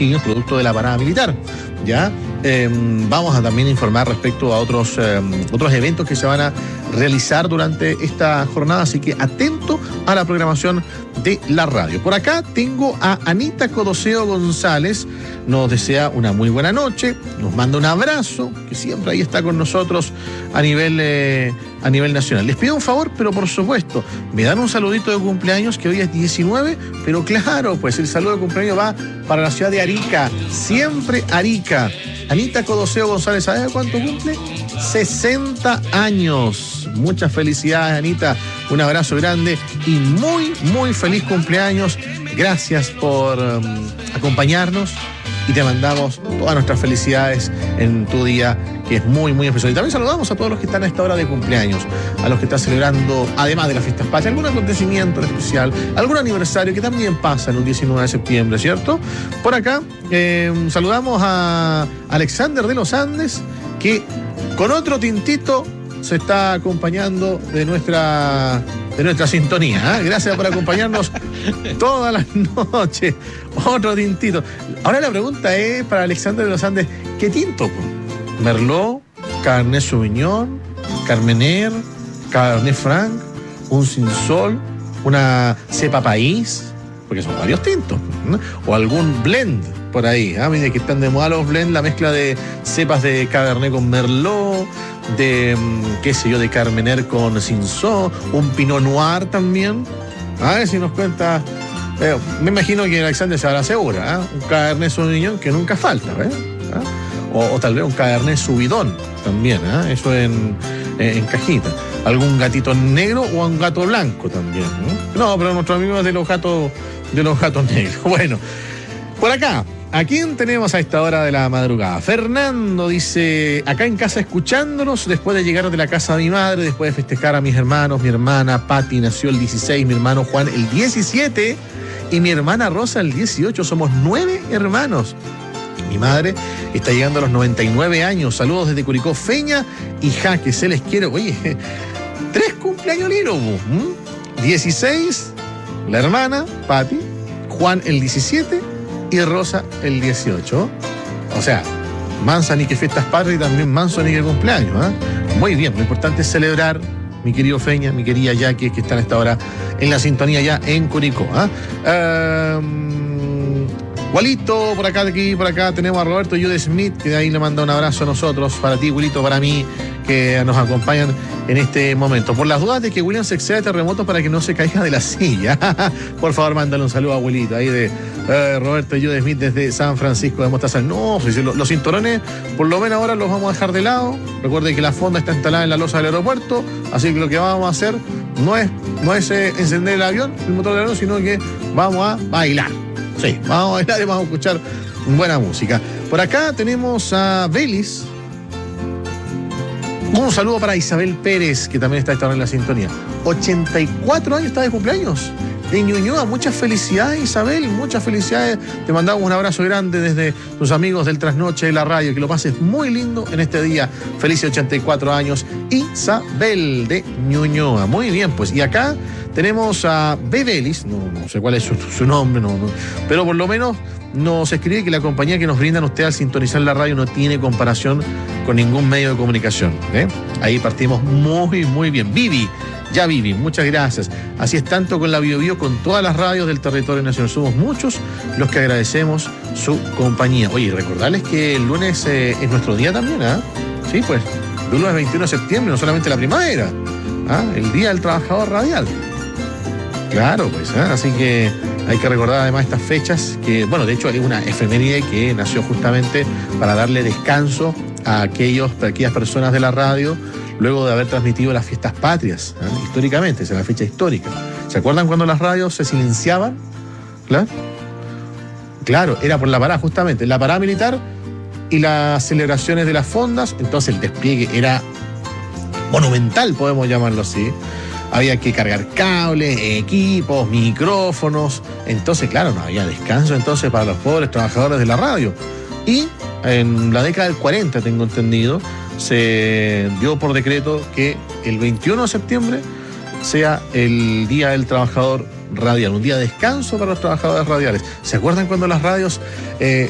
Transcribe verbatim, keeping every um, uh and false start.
O'Higgins, producto de la parada militar. ¿Ya? Eh, vamos a también informar respecto a otros, eh, otros eventos que se van a realizar durante esta jornada, así que atento a la programación de la radio. Por acá tengo a Anita Codoseo González, nos desea una muy buena noche, nos manda un abrazo, que siempre ahí está con nosotros a nivel, eh, a nivel nacional. Les pido un favor, pero por supuesto, me dan un saludito de cumpleaños, que hoy es diecinueve, pero claro, pues el saludo de cumpleaños va para la ciudad de Arica, siempre Arica. Anita Codoseo González, ¿sabes cuánto cumple? sesenta años. Muchas felicidades, Anita. Un abrazo grande y muy, muy feliz cumpleaños. Gracias por um, acompañarnos y te mandamos todas nuestras felicidades en tu día, que es muy, muy especial. Y también saludamos a todos los que están a esta hora de cumpleaños, a los que están celebrando, además de las fiestas patrias, algún acontecimiento en especial, algún aniversario que también pasa en un diecinueve de septiembre, ¿cierto? Por acá eh, saludamos a Alexander de los Andes, que con otro tintito se está acompañando de nuestra, de nuestra sintonía. ¿eh? Gracias por acompañarnos todas las noches. Otro tintito. Ahora la pregunta es para Alexander de los Andes, ¿qué tinto? Merlot, Cabernet Sauvignon, Carmener, Cabernet Franc, un Cinsol, una cepa país, porque son varios tintos, ¿no? O algún blend por ahí, ¿eh? Mire que están de moda los blend, la mezcla de cepas de Cabernet con Merlot, de, qué sé yo, de Carmener con Cinsault, un Pinot Noir también. A ver si nos cuenta. Eh, me imagino que Alexander se habrá segura, ¿eh? Un Cabernet Sauvignon que nunca falta, ¿eh? ¿Ah? O, o tal vez un Cabernet Subidón también, ¿eh? Eso en, en, en cajita. Algún gatito negro o un gato blanco también, ¿eh? No, pero nuestro amigo es de los gatos, de los gatos negros. Bueno, por acá, ¿a quién tenemos a esta hora de la madrugada? Fernando dice, acá en casa escuchándonos, después de llegar de la casa de mi madre, después de festejar a mis hermanos, mi hermana Patti nació el dieciséis, mi hermano Juan el diecisiete y mi hermana Rosa el dieciocho, somos nueve hermanos. Mi madre está llegando a los noventa y nueve años, saludos desde Curicó, Feña y Jaque, se les quiere. Oye, tres cumpleaños liros, ¿m? dieciséis, la hermana Patti, Juan el diecisiete y Rosa el dieciocho. O sea, mansa ni que fiestas patrias y también manso ni que cumpleaños, ¿eh? Muy bien, lo importante es celebrar, mi querido Feña, mi querida Jackie, que están a esta hora en la sintonía ya en Curicó. ¿eh? Um, Gualito, por acá, de aquí, por acá tenemos a Roberto Jude Smith, que de ahí le manda un abrazo a nosotros, para ti, Gualito, para mí, que nos acompañan en este momento. Por las dudas de que William se exceda de terremotos para que no se caiga de la silla, por favor, mándale un saludo a Abuelito, ahí de eh, Roberto Jude Smith desde San Francisco de Mostazal. No, pues, los, los cinturones, por lo menos ahora los vamos a dejar de lado. Recuerden que la fonda está instalada en la losa del aeropuerto, así que lo que vamos a hacer no es, no es eh, encender el avión, el motor del avión, sino que vamos a bailar. Sí, vamos a bailar y vamos a escuchar buena música. Por acá tenemos a Belis. Un saludo para Isabel Pérez, que también está esta en la sintonía. ochenta y cuatro años está de cumpleaños. De Ñuñoa, muchas felicidades, Isabel, muchas felicidades. Te mandamos un abrazo grande desde tus amigos del Trasnoche de la Radio. Que lo pases muy lindo en este día. Felices ochenta y cuatro años, Isabel de Ñuñoa. Muy bien, pues. Y acá tenemos a Bebelis, no, no sé cuál es su, su nombre, no, no, pero por lo menos nos escribe que la compañía que nos brindan ustedes al sintonizar la radio no tiene comparación con ningún medio de comunicación. ¿eh? Ahí partimos muy, muy bien. Vivi, ya Vivi, muchas gracias. Así es tanto con la Bio Bio, con todas las radios del territorio nacional. Somos muchos los que agradecemos su compañía. Oye, recordarles que el lunes eh, es nuestro día también, ¿ah? ¿eh? Sí, pues, el lunes veintiuno de septiembre, no solamente la primavera, ¿ah? El Día del Trabajador Radial. Claro, pues, ¿eh? Así que hay que recordar además estas fechas, que, bueno, de hecho hay una efeméride que nació justamente para darle descanso a, aquellos, a aquellas personas de la radio luego de haber transmitido las fiestas patrias, ¿eh? históricamente, esa es la fecha histórica. ¿Se acuerdan cuando las radios se silenciaban? Claro, claro, era por la parada, justamente, la parada militar y las celebraciones de las fondas, entonces el despliegue era monumental, podemos llamarlo así. Había que cargar cables, equipos, micrófonos. Entonces, claro, no había descanso entonces para los pobres trabajadores de la radio. Y en la década del cuarenta, tengo entendido, se dio por decreto que el veintiuno de septiembre sea el Día del Trabajador Radial, un día de descanso para los trabajadores radiales. ¿Se acuerdan cuando las radios eh,